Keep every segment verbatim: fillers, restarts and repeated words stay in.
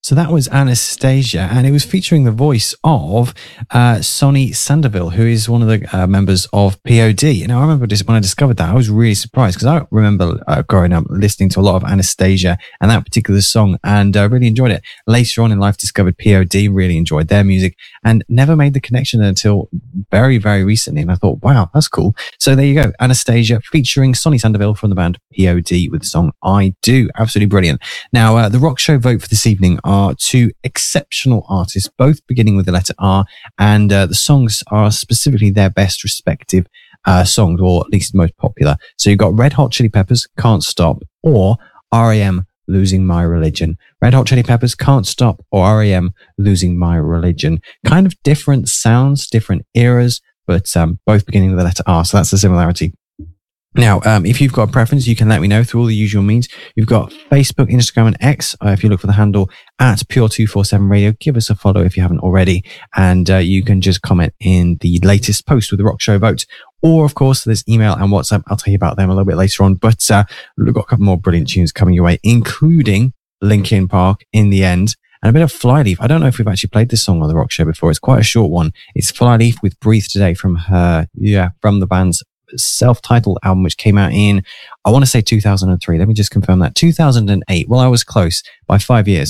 So that was Anastasia, and it was featuring the voice of uh, Sonny Sandoval, who is one of the uh, members of P O D. Now, I remember just when I discovered that, I was really surprised because I remember uh, growing up listening to a lot of Anastasia and that particular song, and I uh, really enjoyed it. Later on in life, discovered P O D, really enjoyed their music, and never made the connection until very, very recently. And I thought, wow, that's cool. So there you go, Anastasia featuring Sonny Sandoval from the band P O D with the song I Do. Absolutely brilliant. Now, uh, the Rock Show vote for this evening are two exceptional artists, both beginning with the letter R, and uh, the songs are specifically their best respective uh, songs, or at least most popular. So you've got Red Hot Chili Peppers, Can't Stop, or R E M, Losing My Religion. Red Hot Chili Peppers, Can't Stop, or R E M, Losing My Religion. Kind of different sounds, different eras, but um, both beginning with the letter R, so that's the similarity. Now, um, if you've got a preference, you can let me know through all the usual means. You've got Facebook, Instagram, and X. Uh, if you look for the handle at Pure two forty-seven Radio, give us a follow if you haven't already. And uh, you can just comment in the latest post with the Rock Show vote. Or, of course, there's email and WhatsApp. I'll tell you about them a little bit later on. But uh, we've got a couple more brilliant tunes coming your way, including Linkin Park, In the End, and a bit of Flyleaf. I don't know if we've actually played this song on the Rock Show before. It's quite a short one. It's Flyleaf with Breathe Today from her, yeah, from the band's self-titled album, which came out in, I want to say two thousand three. Let me just confirm that. two thousand eight. Well, I was close by five years.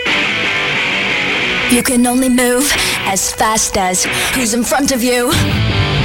You can only move as fast as who's in front of you.